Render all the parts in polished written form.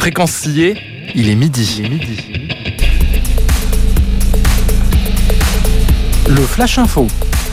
Fréquencier, il est midi. Le Flash Info.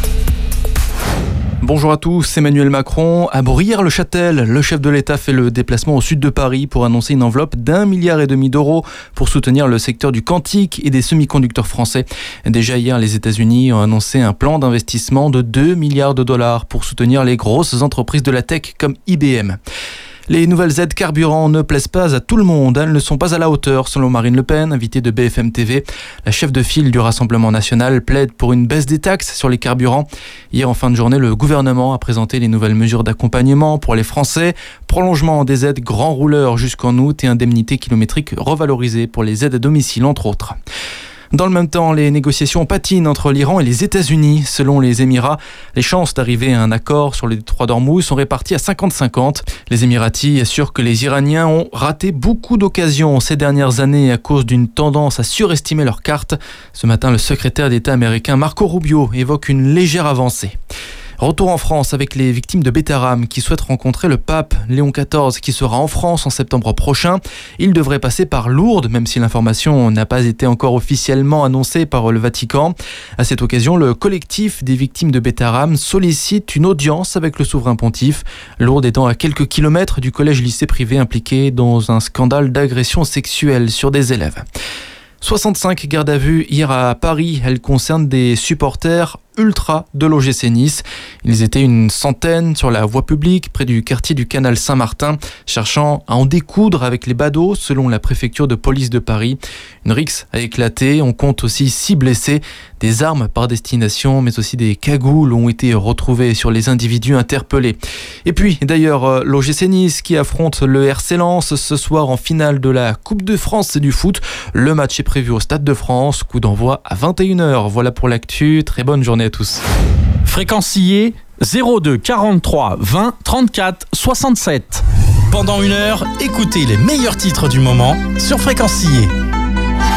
Bonjour à tous, Emmanuel Macron. À Bruyères-le-Châtel, le chef de l'État fait le déplacement au sud de Paris pour annoncer une enveloppe d'1,5 milliard d'euros pour soutenir le secteur du quantique et des semi-conducteurs français. Déjà hier, les États-Unis ont annoncé un plan d'investissement de 2 milliards de dollars pour soutenir les grosses entreprises de la tech comme IBM. Les nouvelles aides carburant ne plaisent pas à tout le monde. Elles ne sont pas à la hauteur, selon Marine Le Pen, invitée de BFM TV. La chef de file du Rassemblement national plaide pour une baisse des taxes sur les carburants. Hier, en fin de journée, le gouvernement a présenté les nouvelles mesures d'accompagnement pour les Français. Prolongement des aides grands rouleurs jusqu'en août et indemnités kilométriques revalorisées pour les aides à domicile, entre autres. Dans le même temps, les négociations patinent entre l'Iran et les États-Unis. Selon les Émirats, les chances d'arriver à un accord sur le détroit d'Ormuz sont réparties à 50-50. Les Émiratis assurent que les Iraniens ont raté beaucoup d'occasions ces dernières années à cause d'une tendance à surestimer leurs cartes. Ce matin, le secrétaire d'État américain Marco Rubio évoque une légère avancée. Retour en France avec les victimes de Bétarame qui souhaitent rencontrer le pape Léon XIV qui sera en France en septembre prochain. Il devrait passer par Lourdes, même si l'information n'a pas été encore officiellement annoncée par le Vatican. À cette occasion, le collectif des victimes de Bétarame sollicite une audience avec le souverain pontife. Lourdes étant à quelques kilomètres du collège-lycée privé impliqué dans un scandale d'agression sexuelle sur des élèves. 65 gardes à vue hier à Paris. Elles concernent des supporters ultra de l'OGC Nice. Ils étaient une centaine sur la voie publique près du quartier du Canal Saint-Martin, cherchant à en découdre avec les badauds selon la préfecture de police de Paris. Une rixe a éclaté. On compte aussi 6 blessés. Des armes par destination, mais aussi des cagoules ont été retrouvées sur les individus interpellés. Et puis d'ailleurs, l'OGC Nice qui affronte le RC Lens ce soir en finale de la Coupe de France du foot. Le match est prévu au Stade de France. Coup d'envoi à 21h. Voilà pour l'actu. Très bonne journée à tous. Fréquencier 02 43 20 34 67. Pendant une heure, écoutez les meilleurs titres du moment sur Fréquencier.